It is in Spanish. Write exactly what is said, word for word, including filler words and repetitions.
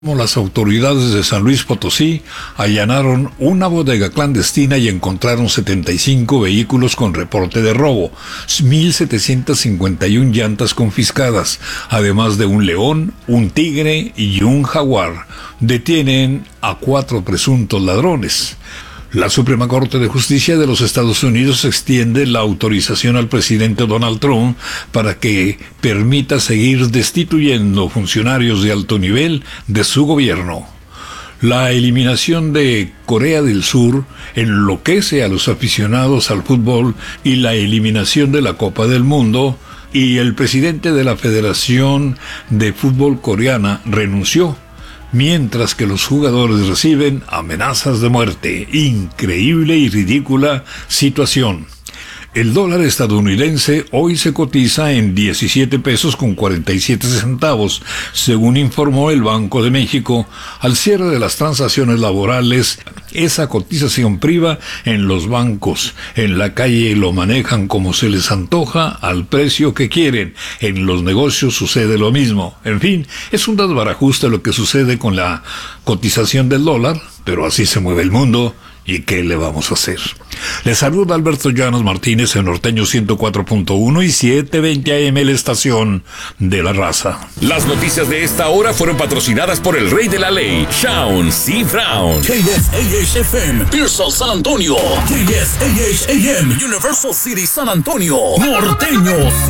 Las autoridades de San Luis Potosí allanaron una bodega clandestina y encontraron setenta y cinco vehículos con reporte de robo, mil setecientas cincuenta y una llantas confiscadas, además de un león, un tigre y un jaguar. Detienen a cuatro presuntos ladrones. La Suprema Corte de Justicia de los Estados Unidos extiende la autorización al presidente Donald Trump para que permita seguir destituyendo funcionarios de alto nivel de su gobierno. La eliminación de Corea del Sur enloquece a los aficionados al fútbol y la eliminación de la Copa del Mundo, y el presidente de la Federación de Fútbol Coreana renunció, mientras que los jugadores reciben amenazas de muerte. Increíble y ridícula situación. El dólar estadounidense hoy se cotiza en diecisiete pesos con cuarenta y siete centavos, según informó el Banco de México. Al cierre de las transacciones laborales, esa cotización priva en los bancos. En la calle lo manejan como se les antoja, al precio que quieren. En los negocios sucede lo mismo. En fin, es un desbarajuste lo que sucede con la cotización del dólar, pero así se mueve el mundo. ¿Y qué le vamos a hacer? Les saluda Alberto Llanos Martínez en Norteño ciento cuatro punto uno y setecientos veinte A M, la estación de la raza. Las noticias de esta hora fueron patrocinadas por el rey de la ley, Shawn C. Brown. K S A H F M, Pearsall, San Antonio. K S A H A M, Universal City, San Antonio. Norteño